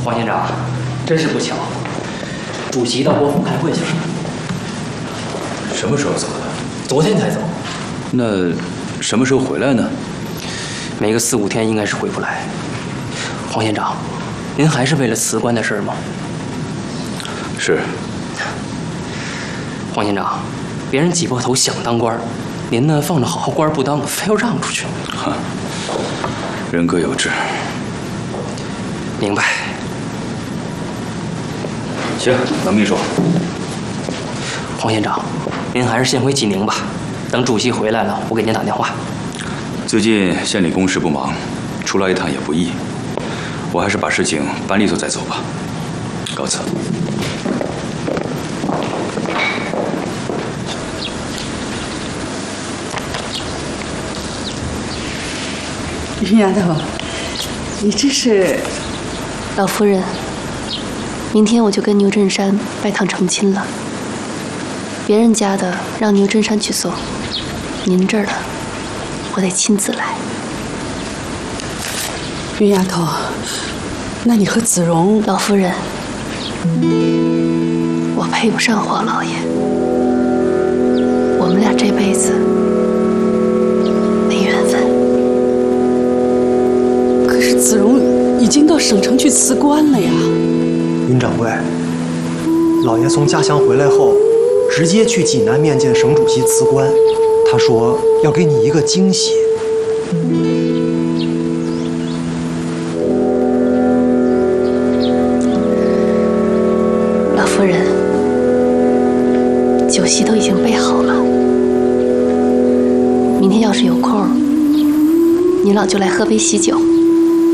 黄县长，真是不巧，主席到国府开会去了。 什么时候走的？ 昨天才走。 那什么时候回来呢？ 没个4、5天应该是回不来。黄县长，您还是为了辞官的事吗？ 是。 黄县长，别人挤破头想当官，您呢放着好官不当，非要让出去。 哈，人各有志。 明白。 行，老秘书。 黄县长，您还是先回济宁吧，等主席回来了，我给您打电话。 最近县里公事不忙，出来一趟也不易，我还是把事情办利索再走吧。告辞。 云丫头，你这是？ 老夫人，明天我就跟牛振山拜堂成亲了。别人家的让牛振山去送，您这儿的我得亲自来。 云丫头，那你和子荣…… 老夫人，我配不上黄老爷，我们俩这辈子没缘分。 可是子荣已经到省城去辞官了呀。 云掌柜，老爷从家乡回来后，直接去济南面见省主席辞官，他说要给你一个惊喜。 老夫人，酒席都已经备好了，明天要是有空，您老就来喝杯喜酒。